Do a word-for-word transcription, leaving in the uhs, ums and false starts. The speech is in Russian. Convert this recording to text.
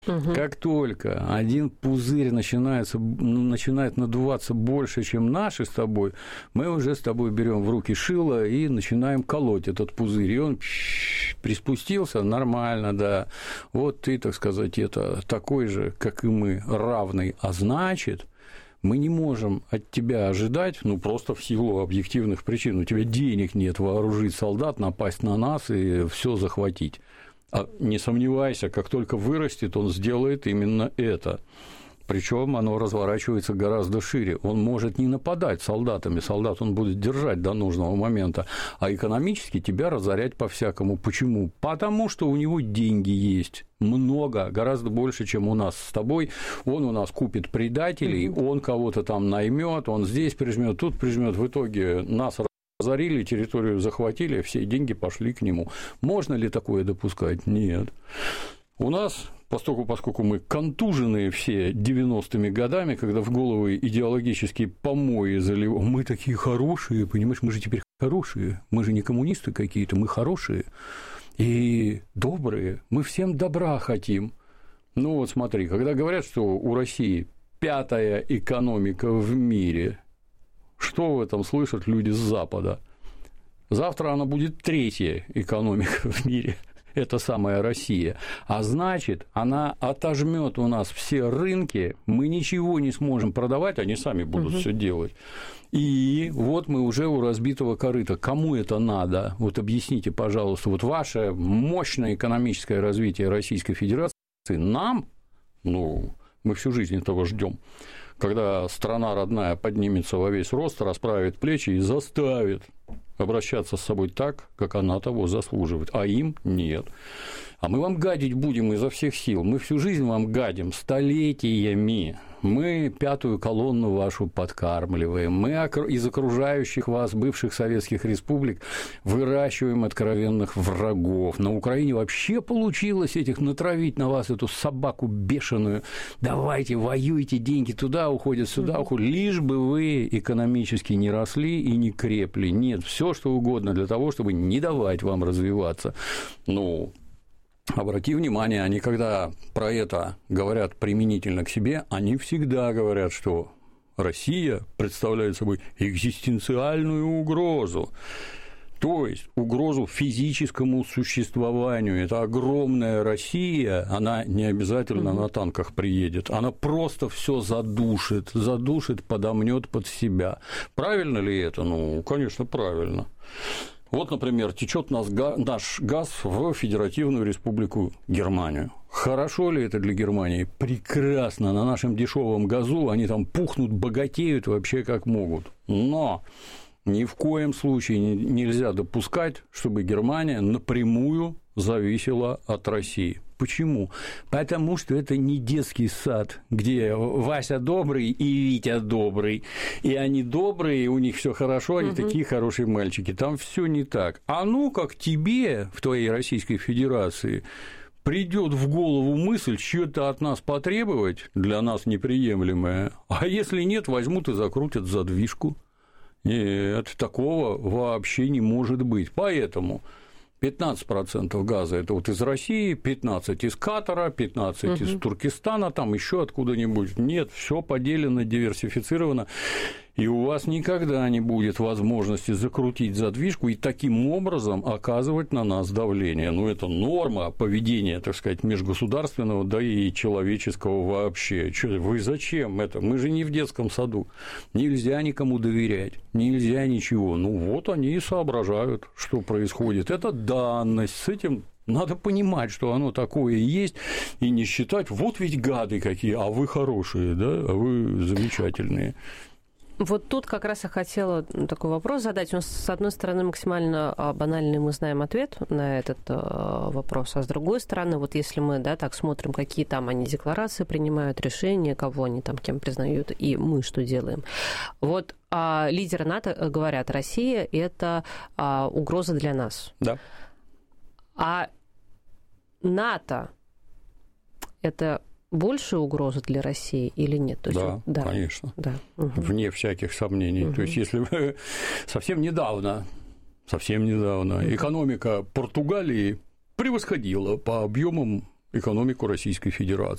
Угу. Как только один пузырь начинается, начинает надуваться больше, чем наши с тобой, мы уже с тобой берем в руки шило и начинаем колоть этот пузырь. И он приспустился нормально, да. Вот ты, так сказать, это такой же, как и мы, равный, а значит, мы не можем от тебя ожидать, ну, просто в силу объективных причин. У тебя денег нет вооружить солдат, напасть на нас и все захватить. А не сомневайся, как только вырастет, он сделает именно это. Причем оно разворачивается гораздо шире. Он может не нападать солдатами, солдат он будет держать до нужного момента, а экономически тебя разорять по-всякому. Почему? Потому что у него деньги есть. Много, гораздо больше, чем у нас с тобой. Он у нас купит предателей, mm-hmm. он кого-то там наймет, он здесь прижмет, тут прижмет. В итоге нас разорили, территорию захватили, все деньги пошли к нему. Можно ли такое допускать? Нет. У нас, поскольку, поскольку мы контуженные все девяностыми годами, когда в головы идеологические помои заливают, мы такие хорошие, понимаешь, мы же теперь хорошие, мы же не коммунисты какие-то, мы хорошие и добрые, мы всем добра хотим. Ну вот смотри, когда говорят, что у России пятая экономика в мире, что в этом слышат люди с Запада? Завтра она будет третья экономика в мире, это самая Россия. А значит, она отожмет у нас все рынки, мы ничего не сможем продавать, они сами будут угу. все делать. И вот мы уже у разбитого корыта. Кому это надо? Вот объясните, пожалуйста, вот ваше мощное экономическое развитие Российской Федерации нам, ну, мы всю жизнь этого ждем. Когда страна родная поднимется во весь рост, расправит плечи и заставит обращаться с собой так, как она того заслуживает, а им нет. А мы вам гадить будем изо всех сил, мы всю жизнь вам гадим столетиями. Мы пятую колонну вашу подкармливаем, мы из окружающих вас бывших советских республик выращиваем откровенных врагов. На Украине вообще получилось этих натравить на вас, эту собаку бешеную. Давайте, воюйте, деньги туда уходят, сюда уходят, лишь бы вы экономически не росли и не крепли. Нет, все что угодно для того, чтобы не давать вам развиваться. Ну, обрати внимание, они когда про это говорят применительно к себе, они всегда говорят, что Россия представляет собой экзистенциальную угрозу, то есть угрозу физическому существованию. Это огромная Россия, она не обязательно на танках приедет, она просто все задушит, задушит, подомнет под себя. Правильно ли это? Ну, конечно, правильно. Вот, например, течет наш газ в Федеративную Республику Германию. Хорошо ли это для Германии? Прекрасно. На нашем дешевом газу они там пухнут, богатеют вообще как могут. Но ни в коем случае нельзя допускать, чтобы Германия напрямую зависела от России. Почему? Потому что это не детский сад, где Вася добрый и Витя добрый, и они добрые, у них все хорошо, они угу. такие хорошие мальчики. Там все не так. А ну как тебе в твоей Российской Федерации придет в голову мысль что-то от нас потребовать, для нас неприемлемое, а если нет, возьмут и закрутят задвижку. Нет, такого вообще не может быть. Поэтому пятнадцать процентов газа – это вот из России, пятнадцать процентов из Катара, пятнадцать процентов угу. из Туркестана, там еще откуда-нибудь. Нет, все поделено, диверсифицировано, и у вас никогда не будет возможности закрутить задвижку и таким образом оказывать на нас давление. Ну, это норма поведения, так сказать, межгосударственного, да и человеческого вообще. Вы зачем это? Мы же не в детском саду. Нельзя никому доверять, нельзя ничего. Ну, вот они и соображают, что происходит. Это данность, с этим надо понимать, что оно такое есть, и не считать, вот ведь гады какие, а вы хорошие, да, а вы замечательные. Вот тут как раз я хотела такой вопрос задать. У нас, с одной стороны, максимально банальный, мы знаем ответ на этот вопрос, а с другой стороны, вот если мы, да, так смотрим, какие там они декларации принимают, решения, кого они там кем признают, и мы что делаем. Вот а, лидеры НАТО говорят, Россия – это а, угроза для нас. Да. А НАТО – это большая угроза для России или нет? То есть, да, да, конечно, да. Угу. Вне всяких сомнений. Угу. То есть, если вы совсем недавно, совсем недавно угу. экономика Португалии превосходила по объемам экономику Российской Федерации.